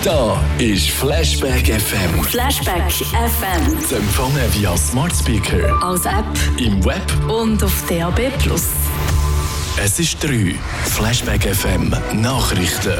Da ist Flashback FM. Flashback FM. Zu empfangen via Smart Speaker, Als App im Web. und auf DAB+. Es ist 3. Flashback FM Nachrichten.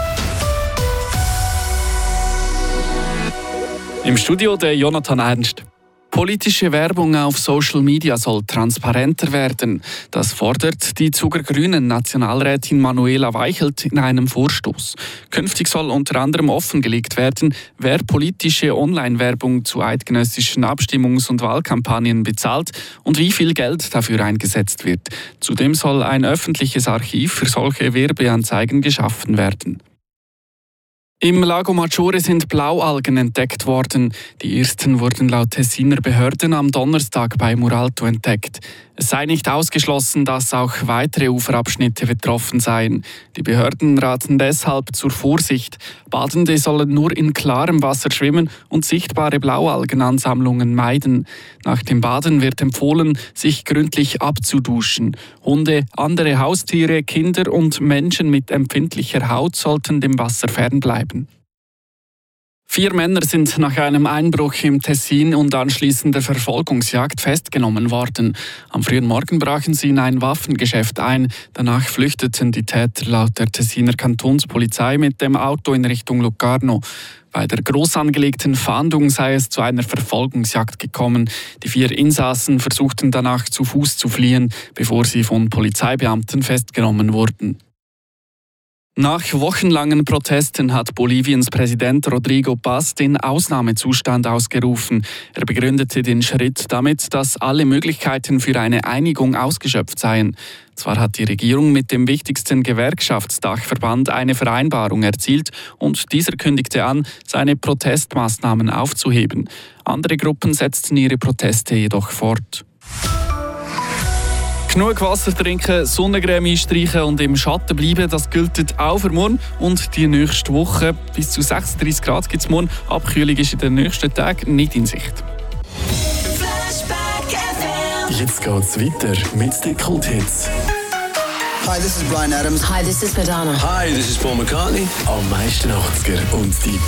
Im Studio der Jonathan Ernst. Politische Werbung auf Social Media soll transparenter werden. Das fordert die Zuger Grünen Nationalrätin Manuela Weichelt in einem Vorstoß. Künftig soll unter anderem offengelegt werden, wer politische Online-Werbung zu eidgenössischen Abstimmungs- und Wahlkampagnen bezahlt und wie viel Geld dafür eingesetzt wird. Zudem soll ein öffentliches Archiv für solche Werbeanzeigen geschaffen werden. Im Lago Maggiore sind Blaualgen entdeckt worden. Die ersten wurden laut Tessiner Behörden am Donnerstag bei Muralto entdeckt. Es sei nicht ausgeschlossen, dass auch weitere Uferabschnitte betroffen seien. Die Behörden raten deshalb zur Vorsicht. Badende sollen nur in klarem Wasser schwimmen und sichtbare Blaualgenansammlungen meiden. Nach dem Baden wird empfohlen, sich gründlich abzuduschen. Hunde, andere Haustiere, Kinder und Menschen mit empfindlicher Haut sollten dem Wasser fernbleiben. 4 Männer sind nach einem Einbruch im Tessin und anschließender Verfolgungsjagd festgenommen worden. Am frühen Morgen brachen sie in ein Waffengeschäft ein. Danach flüchteten die Täter laut der Tessiner Kantonspolizei mit dem Auto in Richtung Locarno. Bei der groß angelegten Fahndung sei es zu einer Verfolgungsjagd gekommen. Die 4 Insassen versuchten danach zu Fuß zu fliehen, bevor sie von Polizeibeamten festgenommen wurden. Nach wochenlangen Protesten hat Boliviens Präsident Rodrigo Paz den Ausnahmezustand ausgerufen. Er begründete den Schritt damit, dass alle Möglichkeiten für eine Einigung ausgeschöpft seien. Zwar hat die Regierung mit dem wichtigsten Gewerkschaftsdachverband eine Vereinbarung erzielt und dieser kündigte an, seine Protestmaßnahmen aufzuheben. Andere Gruppen setzten ihre Proteste jedoch fort. Genug Wasser trinken, Sonnencreme einstreichen und im Schatten bleiben, das gilt auch für morgen und die nächste Woche. Bis zu 36 Grad gibt es morgen. Abkühlung ist in den nächsten Tagen nicht in Sicht. Jetzt geht's weiter mit den Kulthits. Hi, this is Bryan Adams. Hi, this is Madonna. Hi, this is Paul McCartney. Am meisten 80er und die